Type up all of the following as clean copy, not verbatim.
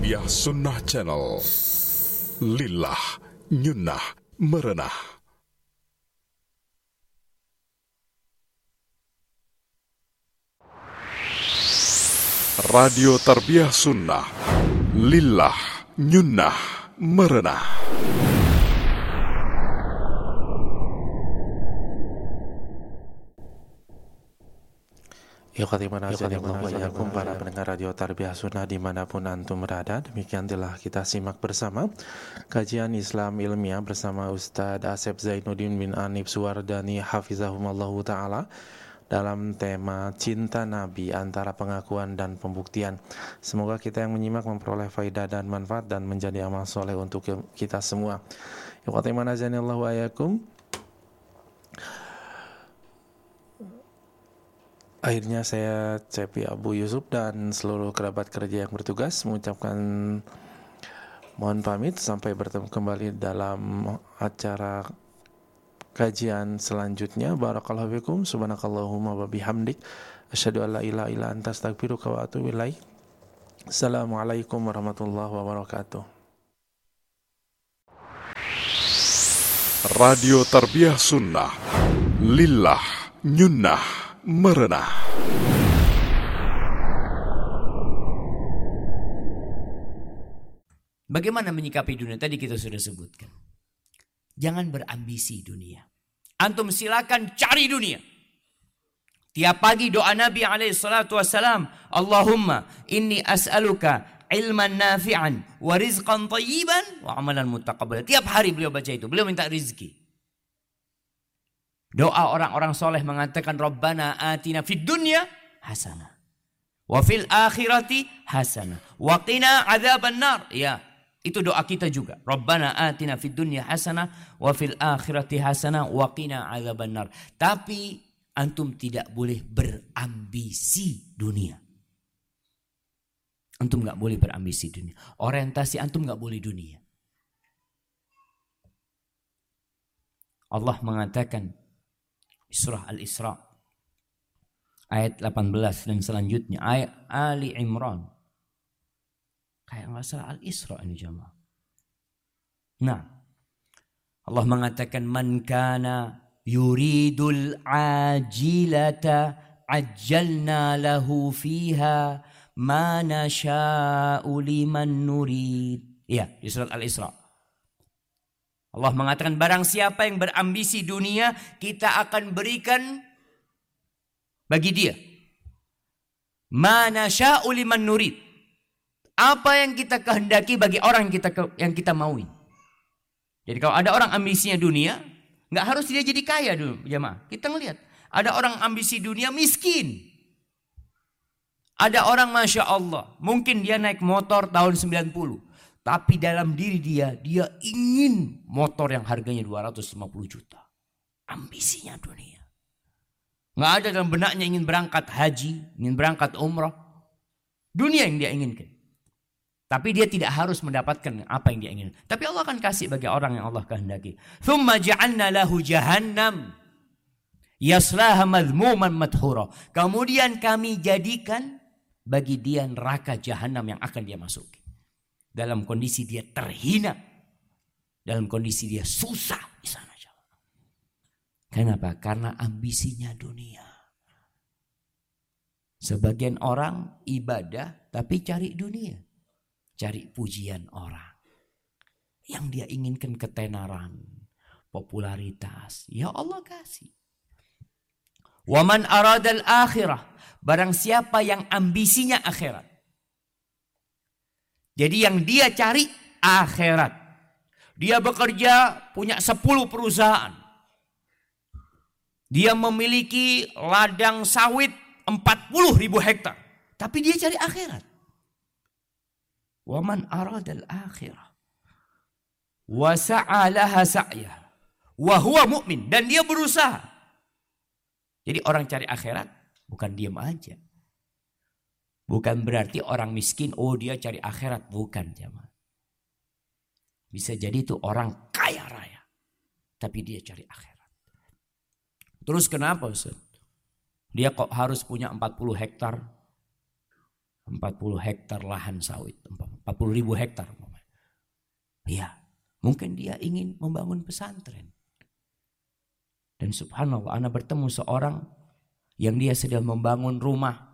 Tarbiyah Sunnah Channel. Lillah, nyunnah, merenah. Radio Tarbiyah Sunnah. Lillah, nyunnah, merenah. Assalamualaikum para pendengar Radio Tarbiyah Sunnah dimanapun antum berada. Demikian telah kita simak bersama kajian Islam ilmiah bersama Ustadz Asep Zainuddin bin Anif Suwardani Hafizahumallahu Ta'ala dalam tema cinta Nabi antara pengakuan dan pembuktian. Semoga kita yang menyimak memperoleh faidah dan manfaat dan menjadi amal soleh untuk kita semua. Yuqatimanajanillahu ayakum. Akhirnya saya Cepi Abu Yusuf dan seluruh kerabat kerja yang bertugas mengucapkan mohon pamit sampai bertemu kembali dalam acara kajian selanjutnya. Barakallahu fikum, subhanakallahumma wa bihamdik, asyhadu an la ilaha illa anta astaghfiruka wa atubu ilaik. Assalamualaikum warahmatullahi wabarakatuh. Radio Tarbiyah Sunnah. Lillah, nyunnah, merenah. Bagaimana menyikapi dunia? Tadi kita sudah sebutkan. Jangan berambisi dunia. Antum silakan cari dunia. Tiap pagi doa Nabi SAW. Allahumma inni as'aluka ilman nafi'an wa rizqan tayyiban wa amalan mutaqabbalan. Tiap hari beliau baca itu. Beliau minta rizki. Doa orang-orang soleh mengatakan Rabbana atina fid dunya hasanah wa fil akhirati hasanah wa qina adzaban nar. Ya, itu doa kita juga. Rabbana atina fid dunya hasanah wa fil akhirati hasanah wa qina adzaban nar. Tapi antum tidak boleh berambisi dunia. Antum enggak boleh berambisi dunia. Orientasi antum enggak boleh dunia. Allah mengatakan Surah Al-Isra ayat 18 dan selanjutnya ayat Ali Imran. Kayak nggak salah Al-Isra ini jamaah. Nah, Allah mengatakan man kana yuridul ajilata ajjalna lahu fiha ma nasha'u liman nurid. Iya, di surat Al-Isra. Allah mengatakan barang siapa yang berambisi dunia, kita akan berikan bagi dia. Ma nasya'u liman nurid. Apa yang kita kehendaki bagi orang yang kita mauin. Jadi kalau ada orang ambisinya dunia, nggak harus dia jadi kaya dulu, jemaah. Kita ngelihat, ada orang ambisi dunia miskin. Ada orang Masya Allah, mungkin dia naik motor tahun 90. Tapi dalam diri dia ingin motor yang harganya 250 juta. Ambisinya dunia. Nggak ada dalam benaknya ingin berangkat haji, ingin berangkat umrah. Dunia yang dia inginkan. Tapi dia tidak harus mendapatkan apa yang dia inginkan. Tapi Allah akan kasih bagi orang yang Allah kehendaki. Thumma ja'alna lahu jahannam yaslaha madhmuman madhura. Kemudian kami jadikan bagi dia neraka jahanam yang akan dia masuki. Dalam kondisi dia terhina. Dalam kondisi dia susah di sana. Kenapa? Karena ambisinya dunia. Sebagian orang ibadah tapi cari dunia. Cari pujian orang. Yang dia inginkan ketenaran. Popularitas. Ya Allah kasih. Waman aradal akhirah. Barang siapa yang ambisinya akhirat. Jadi yang dia cari akhirat. Dia bekerja punya 10 perusahaan. Dia memiliki ladang sawit 40.000 hektar. Tapi dia cari akhirat. Waman aradal akhirah. Wa sa'alaha sa'yah. Wa huwa mu'min. Dan dia berusaha. Jadi orang cari akhirat bukan diam aja. Bukan berarti orang miskin, oh dia cari akhirat. Bukan jemaah. Bisa jadi itu orang kaya raya. Tapi dia cari akhirat. Terus kenapa Ustaz? Dia kok harus punya 40 hektar lahan sawit. 40.000 hektar. Ya, mungkin dia ingin membangun pesantren. Dan subhanallah, ana bertemu seorang yang dia sedang membangun rumah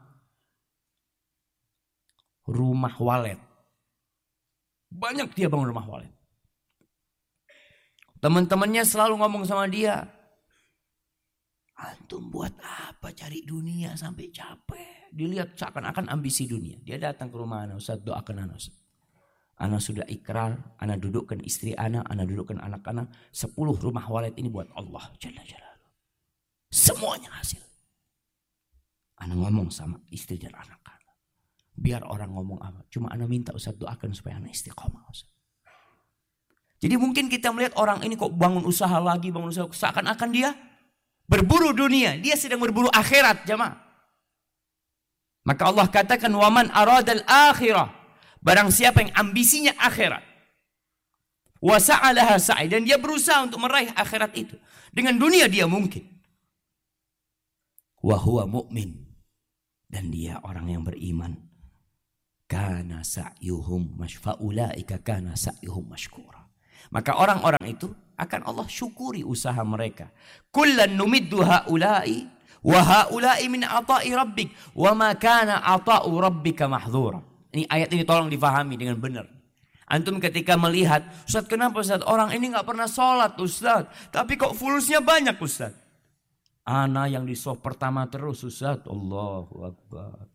walet. Banyak dia bangun rumah walet. Teman-temannya selalu ngomong sama dia, antum buat apa cari dunia sampai capek? Dilihat seakan-akan ambisi dunia. Dia datang ke rumah ana, Ustaz doakan ana, Ustaz. Ana sudah ikrar, ana dudukkan istri ana dudukkan anak-anak. 10 rumah walet ini buat Allah Jalla Jalaluhu. Semuanya hasil. Ana ngomong sama istri dan anak-anak. Biar orang ngomong apa. Cuma ana minta Ustaz doakan supaya ana istiqomah, Ustaz. Jadi mungkin kita melihat orang ini kok bangun usaha lagi, seakan-akan dia berburu dunia. Dia sedang berburu akhirat, jamaah. Maka Allah katakan, waman aradal akhirah. Barang siapa yang ambisinya akhirat. Wa sa'alaha sa'i. Dan dia berusaha untuk meraih akhirat itu. Dengan dunia dia mungkin. Wa huwa mu'min. Dan dia orang yang beriman. Kana sa'yuhum fa'ulaika kana sa'yuhum mashkura. Maka orang-orang itu akan Allah syukuri usaha mereka. Kullan numiddu ha'ula'i wa ha'ula'i min ata'i rabbik. Wa ma kana ata'u rabbika mahdzura. Ini ayat ini tolong difahami dengan benar. Antum ketika melihat, Ustaz kenapa Ustaz? Orang ini gak pernah sholat Ustaz. Tapi kok fulusnya banyak Ustaz. Ana yang di soft pertama terus Ustaz. Allahu Akbar.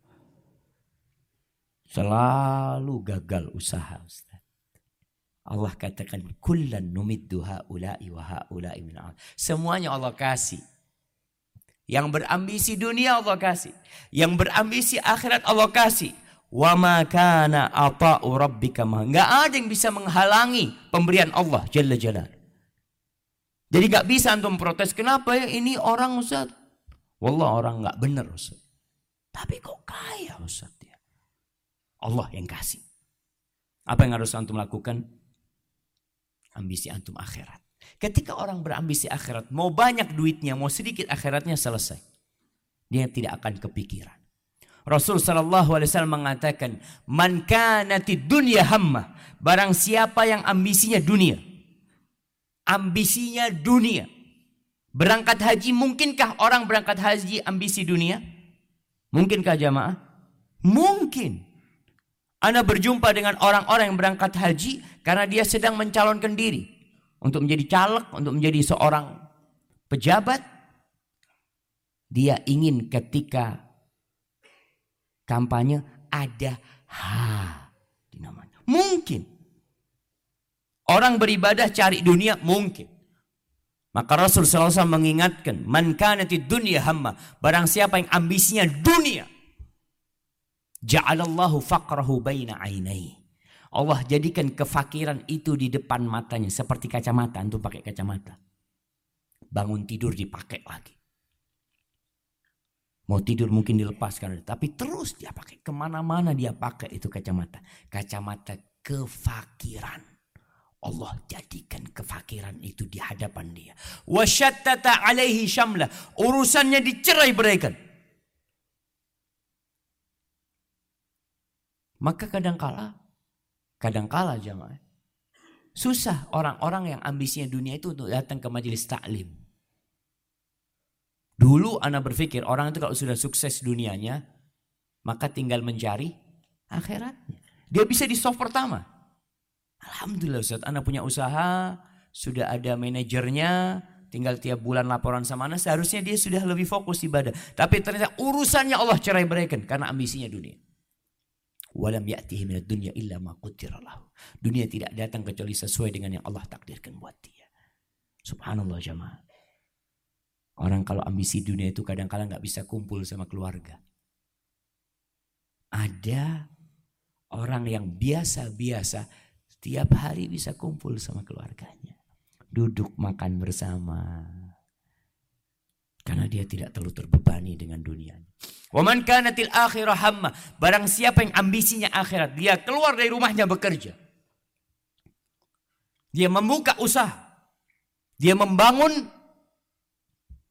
Selalu gagal usaha Ustaz. Allah katakan, kullan numiddu ha'ula'i wa ha'ula'i min al. Semuanya Allah kasih. Yang berambisi dunia Allah kasih. Yang berambisi akhirat Allah kasih. Wa ma kana ata'u rabbika ma. Enggak ada yang bisa menghalangi pemberian Allah Jalla Jalaluhu. Jadi enggak bisa antum protes, kenapa ya ini orang Ustaz? Wallah orang enggak benar Ustaz. Tapi kok kaya Ustaz ya? Allah yang kasih. Apa yang harus antum lakukan? Ambisi antum akhirat. Ketika orang berambisi akhirat, mau banyak duitnya, mau sedikit akhiratnya selesai. Dia tidak akan kepikiran. Rasul sallallahu alaihi wasallam mengatakan, "Man kanatid dunya hammah." Barang siapa yang ambisinya dunia. Ambisinya dunia. Berangkat haji, mungkinkah orang berangkat haji ambisi dunia? Mungkinkah jamaah? Mungkin. Anda berjumpa dengan orang-orang yang berangkat haji karena dia sedang mencalonkan diri untuk menjadi caleg, untuk menjadi seorang pejabat. Dia ingin ketika kampanye ada di namanya. Mungkin. Orang beribadah cari dunia mungkin. Maka Rasul SAW mengingatkan, man kanatid dunya hamma, barang siapa yang ambisinya dunia, ja'alallahu faqrahu baina ainai. Allah jadikan kefakiran itu di depan matanya seperti kacamata. Antum pakai kacamata. Bangun tidur dipakai lagi. Mau tidur mungkin dilepaskan, tapi terus dia pakai. Kemana-mana dia pakai itu kacamata. Kacamata kefakiran. Allah jadikan kefakiran itu di hadapan dia. Wasyattata alaihi syamlah. Urusannya dicerai beraikan. Maka kadangkala jamaah, susah orang-orang yang ambisinya dunia itu untuk datang ke majelis taklim. Dulu ana berpikir orang itu kalau sudah sukses dunianya, maka tinggal mencari akhiratnya. Dia bisa di soft pertama. Alhamdulillah Ustaz, ana punya usaha, sudah ada manajernya, tinggal tiap bulan laporan sama ana, seharusnya dia sudah lebih fokus ibadah. Tapi ternyata urusannya Allah cerai beraikan karena ambisinya dunia. Walam ya'tihi minad dunya illa ma qaddara lahu. Dunia tidak datang kecuali sesuai dengan yang Allah takdirkan buat dia. Subhanallah jamaah. Orang kalau ambisi dunia itu kadang-kadang gak bisa kumpul sama keluarga. Ada orang yang biasa-biasa setiap hari bisa kumpul sama keluarganya. Duduk makan bersama. Karena dia tidak terlalu terbebani dengan dunia. Wa man kanatil akhirah hamma. Barang siapa yang ambisinya akhirat, dia keluar dari rumahnya bekerja. Dia membuka usaha. Dia membangun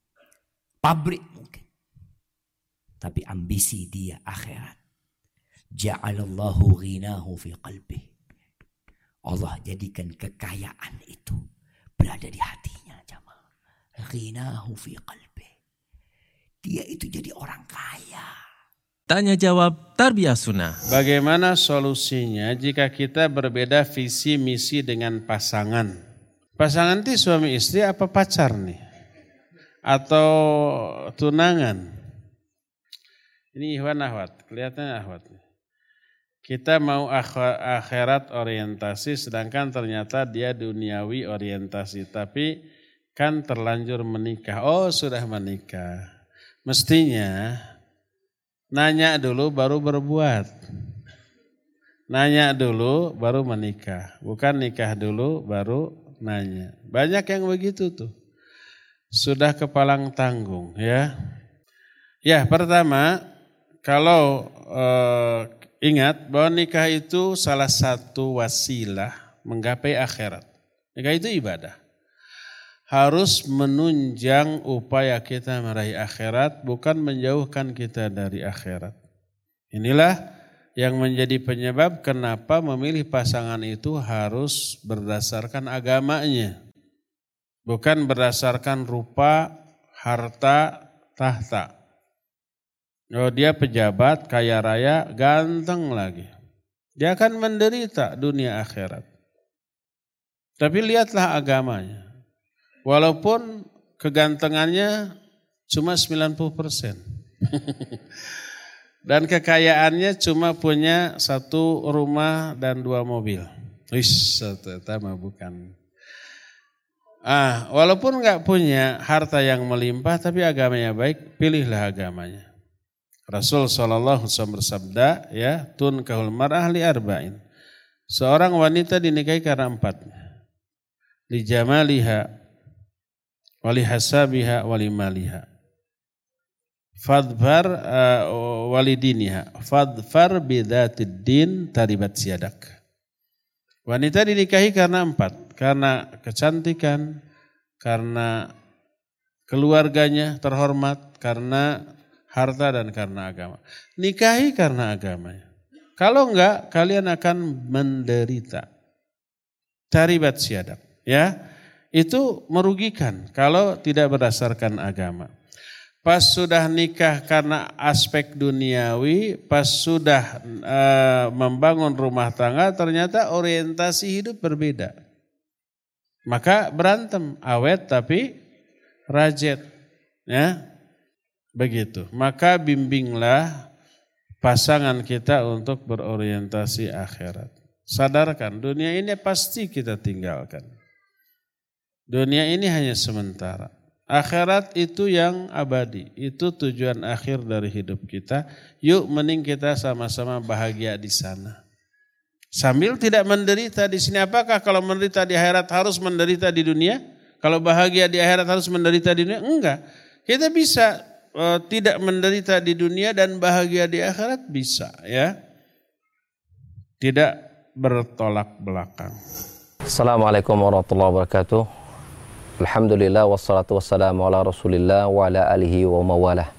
pabrik mungkin. Tapi ambisi dia akhirat. Ja'alallahu ghinahu fi qalbih. Allah jadikan kekayaan itu berada di hatinya, jamaah. Ghinahu fi qalbih. Dia itu jadi orang kaya. Tanya jawab Tarbiyah Sunnah. Bagaimana solusinya jika kita berbeda visi misi dengan pasangan? Pasangan itu suami istri apa pacar nih? Atau tunangan? Ini ikhwan akhwat, kelihatannya akhwat. Kita mau akhirat orientasi sedangkan ternyata dia duniawi orientasi. Tapi kan terlanjur menikah. Oh sudah menikah. Mestinya nanya dulu baru berbuat. Nanya dulu baru menikah. Bukan nikah dulu baru nanya. Banyak yang begitu tuh. Sudah kepalang tanggung ya. Ya pertama kalau ingat bahwa nikah itu salah satu wasilah menggapai akhirat. Nikah itu ibadah. Harus menunjang upaya kita meraih akhirat, bukan menjauhkan kita dari akhirat. Inilah yang menjadi penyebab kenapa memilih pasangan itu harus berdasarkan agamanya. Bukan berdasarkan rupa, harta, tahta. Oh, dia pejabat, kaya raya, ganteng lagi. Dia akan menderita dunia akhirat. Tapi lihatlah agamanya. Walaupun kegantengannya cuma 90%. Dan kekayaannya cuma punya 1 rumah dan 2 mobil. Ternyata mah bukan. Walaupun enggak punya harta yang melimpah tapi agamanya baik, pilihlah agamanya. Rasul SAW bersabda, ya, tunkahul mar'ah li arba'in. Seorang wanita dinikahi karena 4. Li jamaliha, wali hasabiha, wali maliha. Fadfar walidiniha, fadfar bidatid din taribat siadak. Wanita dinikahi karena 4. Karena kecantikan, karena keluarganya terhormat, karena harta dan karena agama. Nikahi karena agamanya. Kalau enggak, kalian akan menderita. Taribat siadak. Ya, itu merugikan kalau tidak berdasarkan agama. Pas sudah nikah karena aspek duniawi, pas sudah membangun rumah tangga, ternyata orientasi hidup berbeda. Maka berantem, awet tapi rajet. Ya. Begitu. Maka bimbinglah pasangan kita untuk berorientasi akhirat. Sadarkan dunia ini pasti kita tinggalkan. Dunia ini hanya sementara. Akhirat itu yang abadi. Itu tujuan akhir dari hidup kita. Yuk mending kita sama-sama bahagia di sana. Sambil tidak menderita di sini. Apakah kalau menderita di akhirat harus menderita di dunia? Kalau bahagia di akhirat harus menderita di dunia? Enggak. Kita bisa tidak menderita di dunia dan bahagia di akhirat bisa, ya. Tidak bertolak belakang. Assalamualaikum warahmatullahi wabarakatuh. Alhamdulillah wassalatu wassalamu ala Rasulillah wa ala alihi wa mawalah.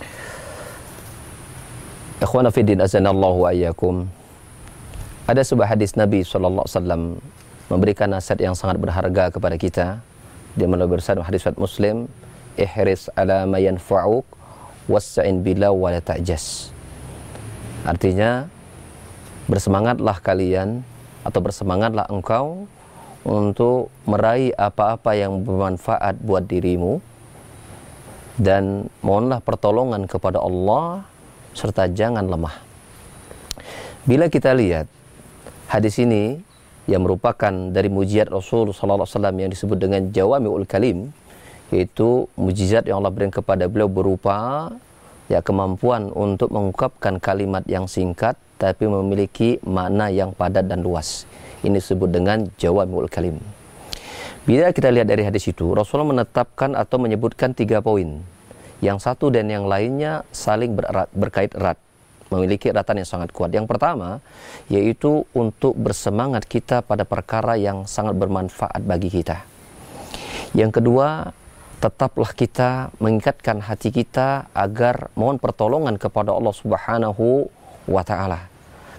Ikhwana fiddin azanallahu wa iyyakum. Ada sebuah hadis Nabi sallallahu alaihi wasallam memberikan nasihat yang sangat berharga kepada kita. Dia bersabda hadis riwayat Muslim, ihris ala ma yanfa'uk wasta'in billah wa la ta'jas. Artinya bersemangatlah kalian atau bersemangatlah engkau untuk meraih apa-apa yang bermanfaat buat dirimu dan mohonlah pertolongan kepada Allah serta jangan lemah. Bila kita lihat hadis ini yang merupakan dari mujizat Rasul sallallahu alaihi wasallam yang disebut dengan Jawami'ul Kalim, yaitu mujizat yang Allah berikan kepada beliau berupa ya kemampuan untuk mengungkapkan kalimat yang singkat tapi memiliki makna yang padat dan luas. Ini disebut dengan Jawami'ul Kalim. Bila kita lihat dari hadis itu, Rasulullah menetapkan atau menyebutkan 3 poin. Yang satu dan yang lainnya saling berkait erat, memiliki eratan yang sangat kuat. Yang pertama, yaitu untuk bersemangat kita pada perkara yang sangat bermanfaat bagi kita. Yang kedua, tetaplah kita mengikatkan hati kita agar mohon pertolongan kepada Allah Subhanahu wa ta'ala.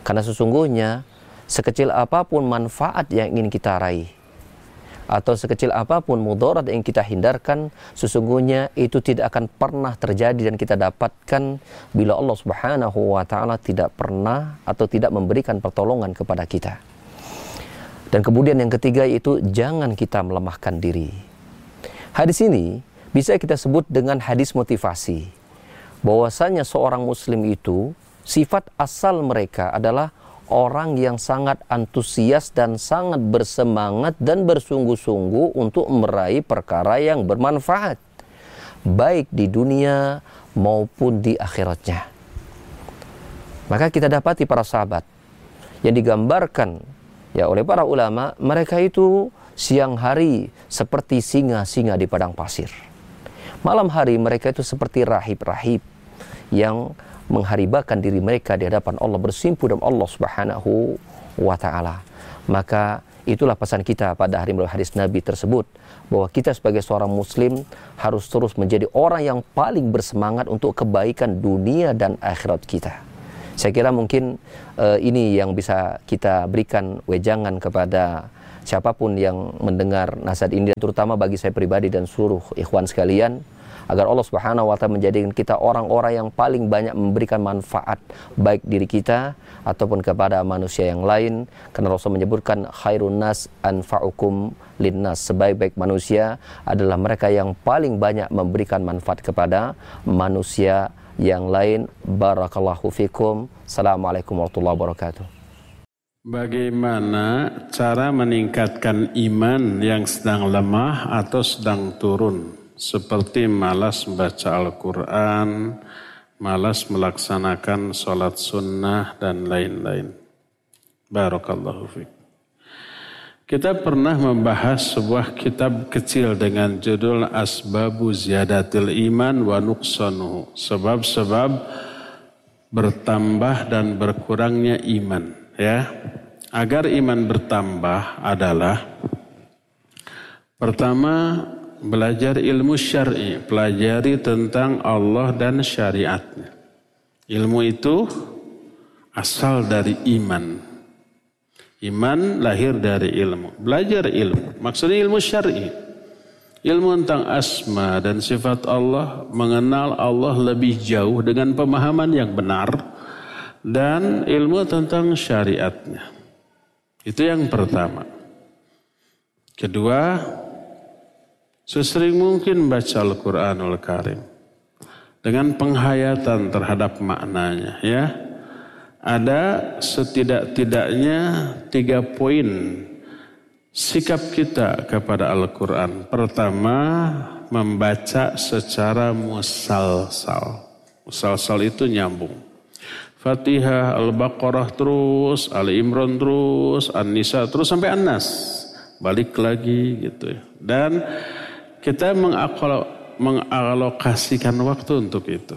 Karena sesungguhnya sekecil apapun manfaat yang ingin kita raih, atau sekecil apapun mudarat yang kita hindarkan, sesungguhnya itu tidak akan pernah terjadi dan kita dapatkan bila Allah Subhanahu wa ta'ala tidak pernah atau tidak memberikan pertolongan kepada kita. Dan kemudian yang ketiga itu jangan kita melemahkan diri. Hadis ini bisa kita sebut dengan hadis motivasi, bahwasanya seorang muslim itu sifat asal mereka adalah orang yang sangat antusias dan sangat bersemangat dan bersungguh-sungguh untuk meraih perkara yang bermanfaat, baik di dunia maupun di akhiratnya. Maka kita dapati para sahabat yang digambarkan ya oleh para ulama, mereka itu siang hari seperti singa-singa di padang pasir. Malam hari mereka itu seperti rahib-rahib yang mengharibakan diri mereka di hadapan Allah, bersimpu dengan Allah Subhanahu wa ta'ala. Maka itulah pesan kita pada hari melalui hadis Nabi tersebut, bahwa kita sebagai seorang muslim harus terus menjadi orang yang paling bersemangat untuk kebaikan dunia dan akhirat kita. Saya kira mungkin ini yang bisa kita berikan wejangan kepada siapapun yang mendengar nasihat ini, terutama bagi saya pribadi dan seluruh ikhwan sekalian, agar Allah Subhanahu wa ta'ala menjadikan kita orang-orang yang paling banyak memberikan manfaat baik diri kita ataupun kepada manusia yang lain. Karena Rasul menyebutkan khairun nas anfa'ukum linnas, sebaik-baik manusia adalah mereka yang paling banyak memberikan manfaat kepada manusia yang lain. Barakallahu fikum. Assalamualaikum warahmatullahi wabarakatuh. Bagaimana cara meningkatkan iman yang sedang lemah atau sedang turun? Seperti malas membaca Al-Quran, malas melaksanakan sholat sunnah, dan lain-lain. Barakallahu fiik. Kita pernah membahas sebuah kitab kecil dengan judul Asbabu Ziyadatil Iman wa Nuqsanuhu. Sebab-sebab bertambah dan berkurangnya iman. Ya, agar iman bertambah adalah pertama, belajar ilmu syar'i, pelajari tentang Allah dan syariatnya. Ilmu itu asal dari iman. Iman lahir dari ilmu. Belajar ilmu, maksudnya ilmu syar'i. Ilmu tentang asma dan sifat Allah, mengenal Allah lebih jauh dengan pemahaman yang benar, dan ilmu tentang syariatnya. Itu yang pertama. Kedua, sesering mungkin baca Al-Quranul Karim dengan penghayatan terhadap maknanya. Ya, ada setidak-tidaknya 3 poin sikap kita kepada Al-Quran. Pertama, membaca secara musalsal. Musalsal itu nyambung. Fatihah, Al-Baqarah terus, Ali Imran terus, An-Nisa terus sampai An-Nas. Balik lagi gitu ya. Dan kita mengalokasikan waktu untuk itu.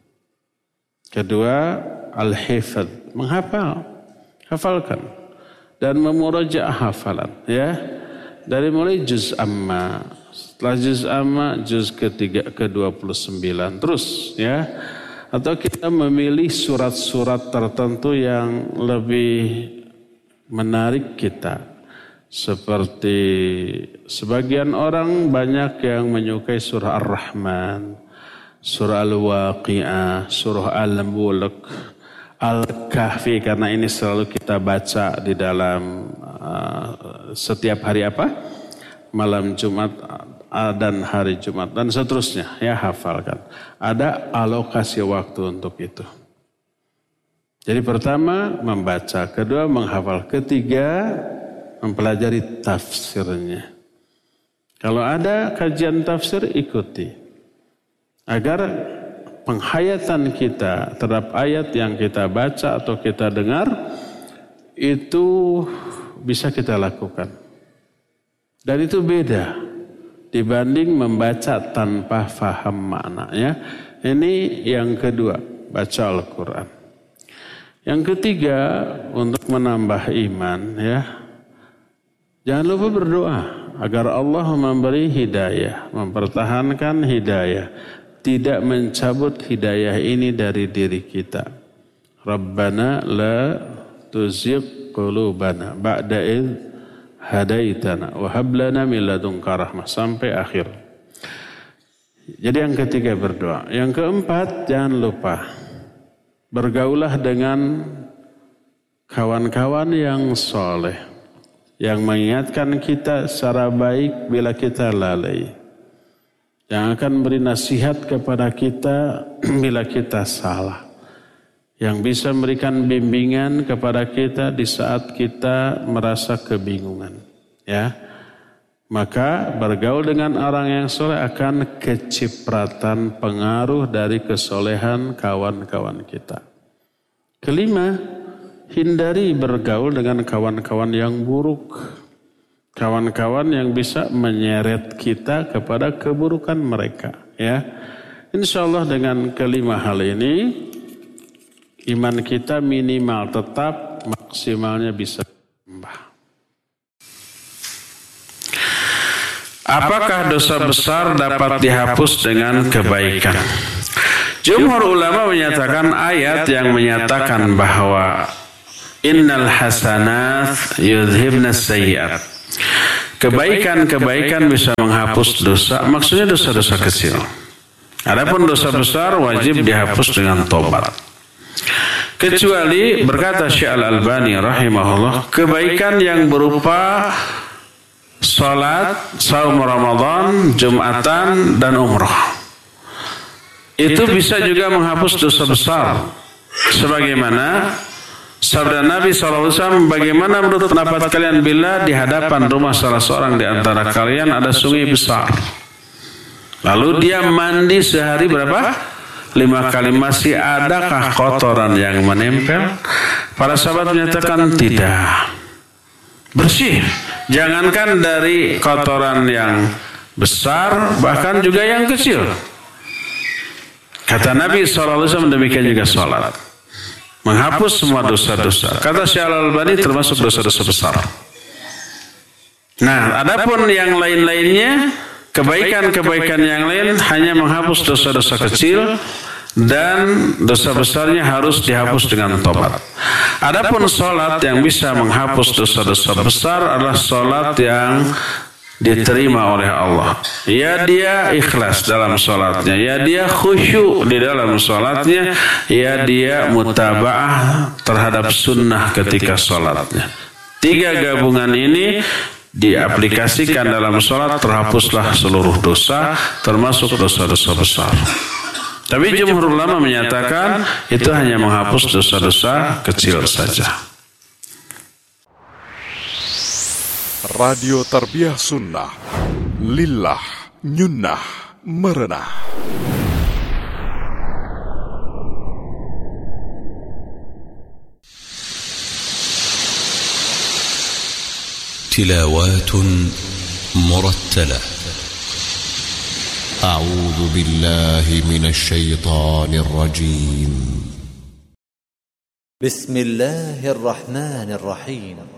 Kedua, al-hifadz, menghafal, hafalkan dan memurajaah hafalan, ya. Dari mulai juz amma, setelah juz amma juz ke-29 terus, ya. Atau kita memilih surat-surat tertentu yang lebih menarik kita. Seperti sebagian orang banyak yang menyukai surah Ar-Rahman, surah Al-Waqi'ah, surah Al-Mulk, Al-Kahfi, karena ini selalu kita baca di dalam setiap hari apa? Malam Jumat dan hari Jumat dan seterusnya, ya, hafalkan. Ada alokasi waktu untuk itu. Jadi pertama membaca, kedua menghafal, ketiga mempelajari tafsirnya. Kalau ada kajian tafsir, ikuti. Agar penghayatan kita terhadap ayat yang kita baca atau kita dengar, itu bisa kita lakukan. Dan itu beda dibanding membaca tanpa faham maknanya. Ini yang kedua, baca Al-Quran. Yang ketiga, untuk menambah iman, ya, jangan lupa berdoa agar Allah memberi hidayah, mempertahankan hidayah, tidak mencabut hidayah ini dari diri kita. Rabbana la tuzigh qulubana ba'da idh hadaitana wa hab lana min ladunka rahmah sampai akhir. Jadi yang ketiga berdoa. Yang keempat, jangan lupa bergaulah dengan kawan-kawan yang soleh, yang mengingatkan kita secara baik bila kita lalai, yang akan beri nasihat kepada kita bila kita salah, yang bisa memberikan bimbingan kepada kita di saat kita merasa kebingungan. Ya. Maka bergaul dengan orang yang soleh akan kecipratan pengaruh dari kesolehan kawan-kawan kita. Kelima, hindari bergaul dengan kawan-kawan yang buruk. Kawan-kawan yang bisa menyeret kita kepada keburukan mereka. Ya, InsyaAllah dengan kelima hal ini, iman kita minimal tetap, maksimalnya bisa bertambah. Apakah dosa besar dapat dihapus dengan kebaikan? Jumhur ulama menyatakan ayat yang menyatakan bahwa innal hasanat yudhibna sayyi'at. Kebaikan-kebaikan bisa menghapus dosa, maksudnya dosa-dosa kecil. Adapun dosa besar wajib dihapus dengan tobat. Kecuali berkata Syekh Al-Albani rahimahullah, kebaikan yang berupa salat, saum Ramadan, Jumatan, dan umrah. Itu bisa juga menghapus dosa besar. Sebagaimana sabda Nabi SAW, bagaimana menurut pendapat kalian bila di hadapan rumah salah seorang di antara kalian ada sungai besar. Lalu dia mandi sehari berapa? 5 kali. Masih adakah kotoran yang menempel? Para sahabat menyatakan tidak. Bersih. Jangankan dari kotoran yang besar, bahkan juga yang kecil. Kata Nabi SAW, demikian juga sholat. Menghapus semua dosa-dosa. Kata Syekh Al-Albani termasuk dosa-dosa besar. Nah, adapun yang lain-lainnya, kebaikan-kebaikan yang lain hanya menghapus dosa-dosa kecil, dan dosa besarnya harus dihapus dengan tobat. Adapun sholat yang bisa menghapus dosa-dosa besar adalah sholat yang diterima oleh Allah. Ya dia ikhlas dalam sholatnya, ya dia khusyuk di dalam sholatnya, ya dia mutaba'ah terhadap sunnah ketika sholatnya. 3 gabungan ini diaplikasikan dalam sholat, terhapuslah seluruh dosa, termasuk dosa-dosa besar. Tapi jumhur ulama menyatakan itu hanya menghapus dosa-dosa kecil saja. Radio Tarbiyah Sunnah, Lillah, Nyunnah, Merenah. تلاوات مرتلة. أعوذ بالله من الشيطان الرجيم. بسم الله الرحمن الرحيم.